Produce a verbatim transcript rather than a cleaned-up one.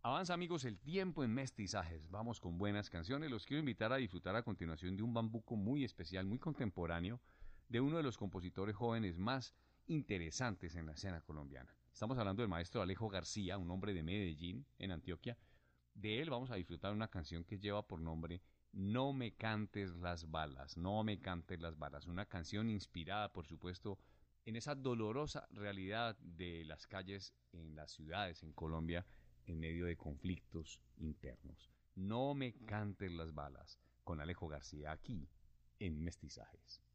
Avanza amigos el tiempo en mestizajes, vamos con buenas canciones, los quiero invitar a disfrutar a continuación de un bambuco muy especial, muy contemporáneo, de uno de los compositores jóvenes más interesantes en la escena colombiana. Estamos hablando del maestro Alejo García, un hombre de Medellín, en Antioquia. De él vamos a disfrutar una canción que lleva por nombre No me cantes las balas, no me cantes las balas, una canción inspirada por supuesto en esa dolorosa realidad de las calles en las ciudades en Colombia en medio de conflictos internos. No me cantes las balas, con Alejo García aquí en Mestizajes.